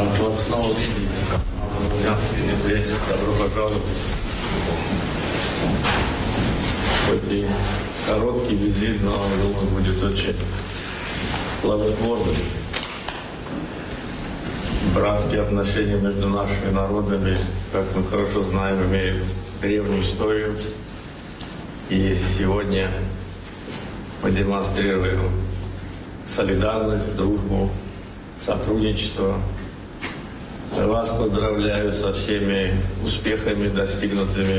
Рад вас снова видеть. Добро пожаловать. Хоть и короткий визит, но, думаю, будет очень плодотворным. Братские отношения между нашими народами, как мы хорошо знаем, имеют древнюю историю. И сегодня мы демонстрируем солидарность, дружбу, сотрудничество. Вас поздравляю со всеми успехами, достигнутыми